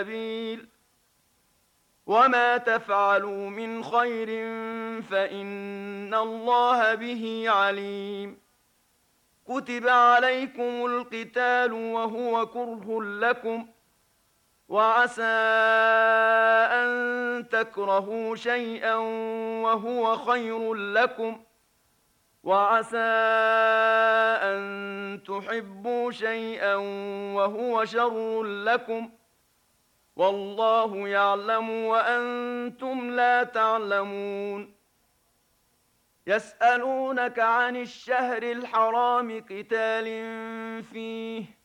سبيل وما تفعلوا من خير فإن الله به عليم كتب عليكم القتال وهو كره لكم وعسى أن تكرهوا شيئا وهو خير لكم وعسى أن تحبوا شيئا وهو شر لكم والله يعلم وأنتم لا تعلمون يسألونك عن الشهر الحرام قتال فيه